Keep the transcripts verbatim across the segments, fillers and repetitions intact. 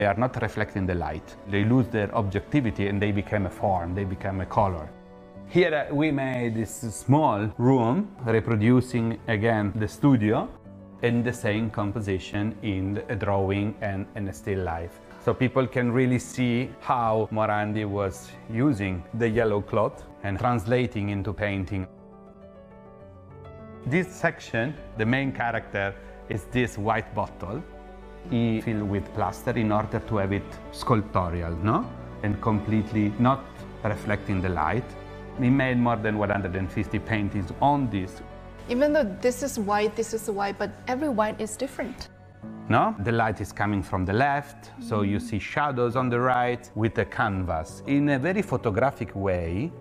They are not reflecting the light. They lose their objectivity and they become a form, they become a color. Here we made this small room reproducing again the studio in the same composition in a drawing and in a still life. So people can really see how Morandi was using the yellow cloth and translating into painting. This section, the main character, is this white bottle. He filled with plaster in order to have it sculptorial, no? And completely not reflecting the light. He made more than one hundred fifty paintings on this. Even though this is white, this is white, but every white is different. No? The light is coming from the left, mm-hmm. So you see shadows on the right with the canvas in a very photographic way.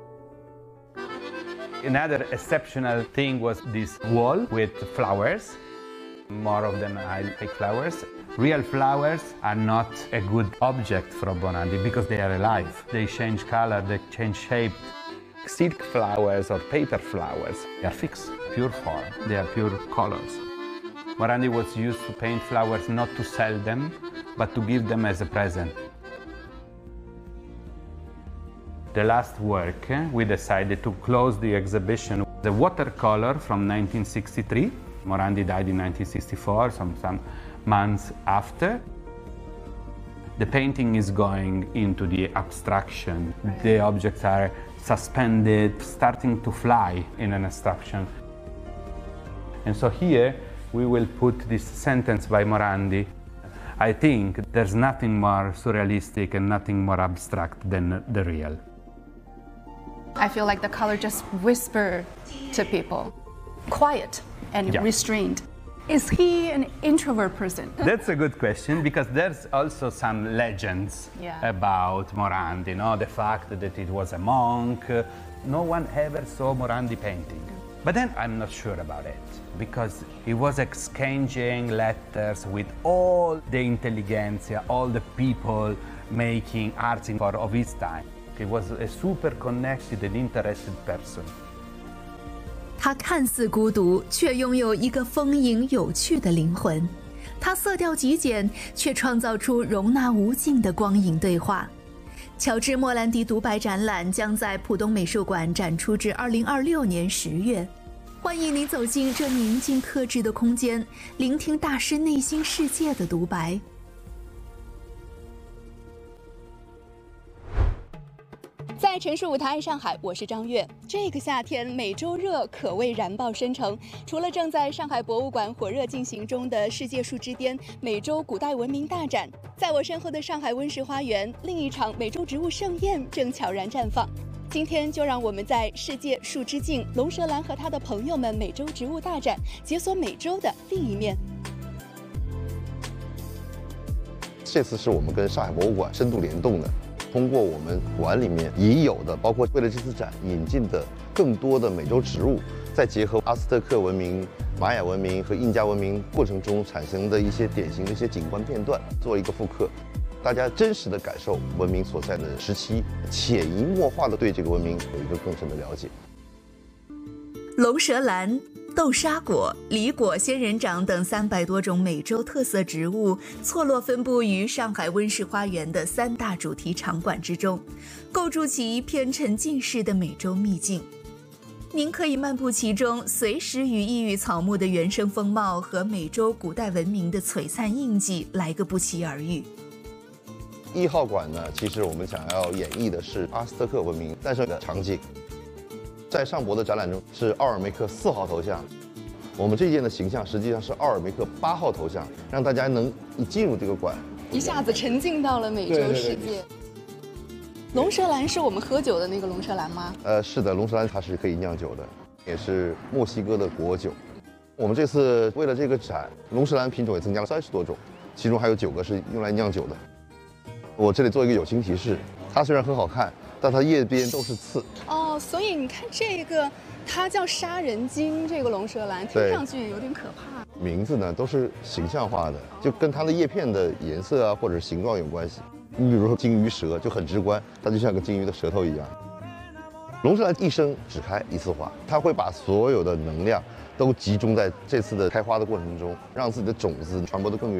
Another exceptional thing was this wall with flowers. More of them I like flowers. Real flowers are not a good object from Morandi because they are alive. They change color, they change shape. Silk flowers or paper flowers, they are fixed, pure form, they are pure colors. Morandi was used to paint flowers not to sell them, but to give them as a present. The last work, we decided to close the exhibition. The watercolor from nineteen sixty-three. Morandi died in nineteen sixty-four, some, some months after. The painting is going into the abstraction. The objects are suspended, starting to fly in an abstraction. And so here we will put this sentence by Morandi. I think there's nothing more surrealistic and nothing more abstract than the real. I feel like the color just whisper to people, quiet and yeah. restrained. Is he an introvert person? That's a good question, because there's also some legends yeah. about Morandi, you know, the fact that it was a monk. No one ever saw Morandi painting. But then I'm not sure about it, because he was exchanging letters with all the intelligentsia, all the people making arts of his time. He was a super connected and interested person. 他看似孤独，却拥有一个丰盈有趣的灵魂。他色调极简，却创造出容纳无尽的光影对话。乔治·莫兰迪独白展览将在浦东美术馆展出至二零二六年十月。欢迎你走进这宁静克制的空间，聆听大师内心世界的独白。 在城市舞台爱上海，我是张悦。这个夏天，美洲热可谓燃爆深城。除了正在上海博物馆火热进行中的世界树之巅美洲古代文明大展，在我身后的上海温室花园，另一场美洲植物盛宴正悄然绽放。今天就让我们在世界树之境龙舌兰和他的朋友们美洲植物大展，解锁美洲的另一面。 这次是我们跟上海博物馆深度联动的。 通过我们馆里面已有的，包括为了这次展引进的更多的美洲植物，再结合阿斯特克文明、玛雅文明和印加文明过程中产生的一些典型的一些景观片段，做一个复刻，大家真实的感受文明所在的时期，潜移默化的对这个文明有一个更深的了解。 龙舌兰、豆沙果、梨果、仙人掌等三百多种美洲特色植物错落分布于上海温室花园的三大主题场馆之中，构筑起一片沉浸式的美洲秘境。您可以漫步其中，随时与异域草木的原生风貌和美洲古代文明的璀璨印记来个不期而遇。 一号馆呢，其实我们想要演绎的是阿斯特克文明诞生的场景。 在上博的展览中是奥尔梅克四号头像，我们这件的形象实际上是奥尔梅克八号头像，让大家能一进入这个馆， 一下子沉浸到了美洲世界。龙舌兰是我们喝酒的那个龙舌兰吗？ 呃，是的，龙舌兰它是可以酿酒的，也是墨西哥的国酒。我们这次为了这个展，龙舌兰品种也增加了三十多种，其中还有九个是用来酿酒的。我这里做一个友情提示，它虽然很好看。 但它叶边都是刺哦，所以你看这个，它叫杀人鲸，这个龙舌兰听上去有点可怕。 名字呢都是形象化的，就跟它的叶片的颜色啊或者形状有关系。你比如说金鱼舌就很直观，它就像个金鱼的舌头一样。龙舌兰一生只开一次花，它会把所有的能量都集中在这次的开花的过程中，让自己的种子传播得更远。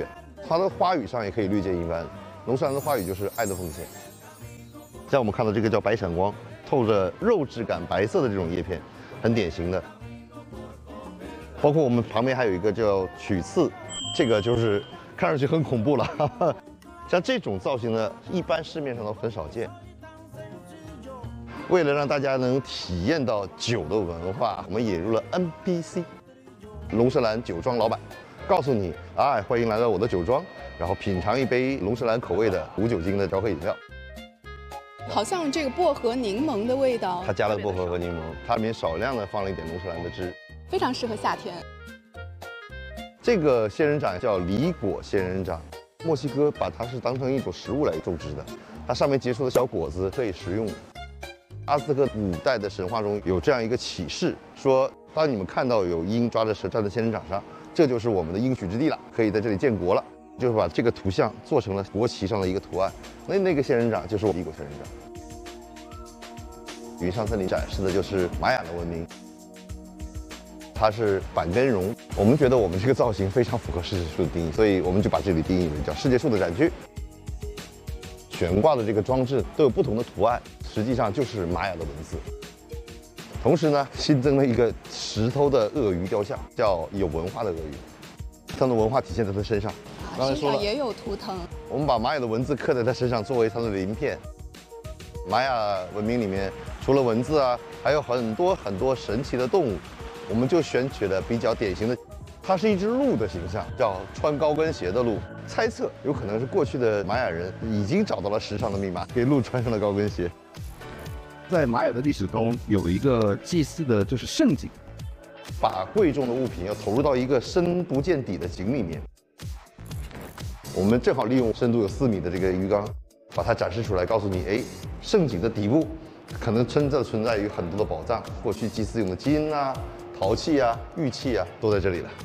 它的花语上也可以略见一斑。龙舌兰的花语就是爱的奉献。像我们看到这个叫白闪光，透着肉质感白色的这种叶片，很典型的。包括我们旁边还有一个叫曲刺，这个就是看上去很恐怖了。像这种造型呢，一般市面上都很少见。为了让大家能体验到酒的文化，我们引入了 N P C， 龙舌兰酒庄老板，告诉你，哎，欢迎来到我的酒庄，然后品尝一杯龙舌兰口味的无酒精的调和饮料。 好像这个薄荷柠檬的味道， 它加了薄荷和柠檬，它里面少量的放了一点龙舌兰的汁， 非常适合夏天。 这个仙人掌叫李果仙人掌，墨西哥把它是当成一种食物来种植的，它上面结出的小果子可以食用。阿兹特克古代的神话中有这样一个启示，说当你们看到有鹰抓着蛇站在仙人掌上，这就是我们的应许之地了，可以在这里建国了。就是把这个图像做成了国旗上的一个图案。那那个仙人掌就是我们李果仙人掌。云上森林展示的就是玛雅的文明，它是板根绒。我们觉得我们这个造型非常符合世界树的定义，所以我们就把这里定义为叫世界树的展区。悬挂的这个装置都有不同的图案，实际上就是玛雅的文字。同时呢，新增了一个石头的鳄鱼雕像，叫有文化的鳄鱼，它的文化体现在它身上。刚才说了， 也有图腾。 我们把玛雅的文字刻在它身上，作为它的鳞片。玛雅文明里面除了文字啊，还有很多很多神奇的动物，我们就选取了比较典型的。它是一只鹿的形象，叫穿高跟鞋的鹿。猜测有可能是过去的玛雅人已经找到了时尚的密码，给鹿穿上了高跟鞋。 在玛雅的历史中，有一个祭祀的就是圣井， 把贵重的物品要投入到一个深不见底的井里面。我们正好利用深度有四米的这个鱼缸，把它展示出来，告诉你，哎，圣井的底部可能真正存在于很多的宝藏，过去祭祀用的金啊、陶器啊、玉器啊，都在这里了。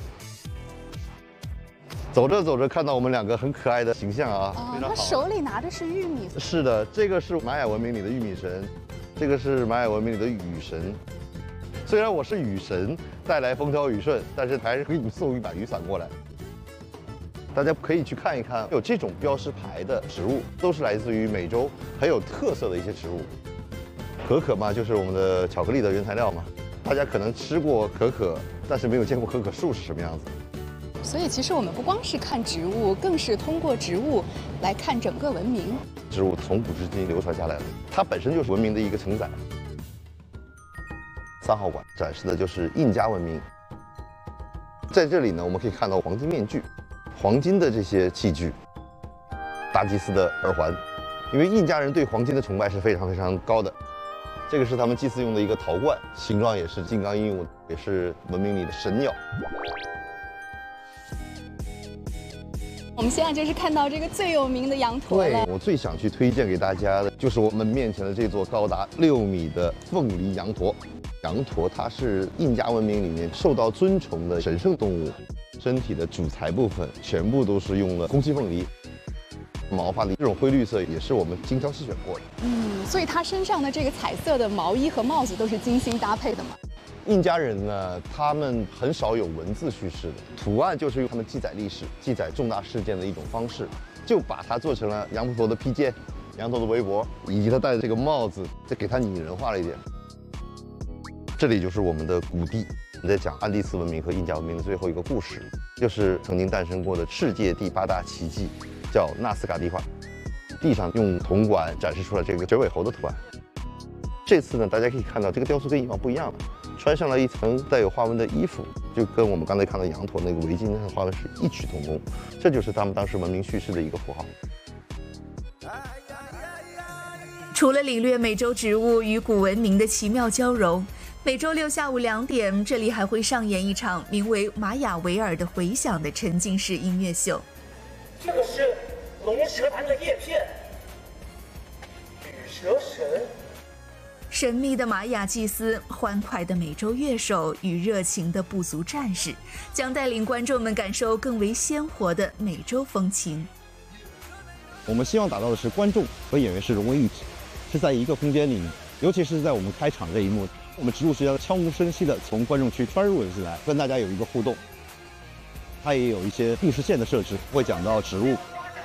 走着走着，看到我们两个很可爱的形象啊， 哦， 非常好。 他手里拿的是玉米。 是的，这个是玛雅文明里的玉米神，这个是玛雅文明里的雨神。虽然我是雨神，带来风调雨顺，但是还是给你们送一把雨伞过来。大家可以去看一看，有这种标识牌的植物，都是来自于美洲很有特色的一些植物。可可嘛，就是我们的巧克力的原材料嘛。大家可能吃过可可，但是没有见过可可树是什么样子。 所以其实我们不光是看植物，更是通过植物来看整个文明。 植物从古至今流传下来的，它本身就是文明的一个承载。三号馆展示的就是印加文明，在这里呢，我们可以看到黄金面具、黄金的这些器具、大祭司的耳环，因为印加人对黄金的崇拜是非常非常高的。这个是他们祭祀用的一个陶罐，形状也是金刚鹦鹉，也是文明里的神鸟。 我们现在就是看到这个最有名的羊驼了。 对，我最想去推荐给大家的就是我们面前的这座高达六米的凤梨羊驼。羊驼它是印加文明里面受到尊崇的神圣动物，身体的主材部分全部都是用了空气凤梨，毛发的这种灰绿色也是我们精挑细选过的。 嗯，所以它身上的这个彩色的毛衣和帽子都是精心搭配的嘛。 印加人呢，他们很少有文字叙事的，图案就是用他们记载历史、记载重大事件的一种方式，就把它做成了羊驼的披肩、羊驼的围脖，以及他戴的这个帽子，再给它拟人化了一点。这里就是我们的谷地，我们在讲安第斯文明和印加文明的最后一个故事，就是曾经诞生过的世界第八大奇迹，叫纳斯卡地画。地上用铜管展示出了这个九尾猴的图案。这次呢，大家可以看到这个雕塑跟以往不一样了。穿上了一层带有花纹的衣服，就跟我们刚才看到羊驼那个围巾上的花纹是异曲同工，这就是他们当时文明叙事的一个符号。 除了领略美洲植物与古文明的奇妙交融，每周六下午两点，这里还会上演一场名为《玛雅维尔的回响》的沉浸式音乐秀。 这个是龙舌兰的叶片，羽蛇神。 神秘的玛雅祭司、欢快的美洲乐手与热情的部族战士，将带领观众们感受更为鲜活的美洲风情。 我们希望打造的是观众和演员是融为一体，是在一个空间里面，尤其是在我们开场这一幕，我们植物学家悄无声息地从观众区穿入了进来，跟大家有一个互动。 它也有一些故事线的设置，会讲到植物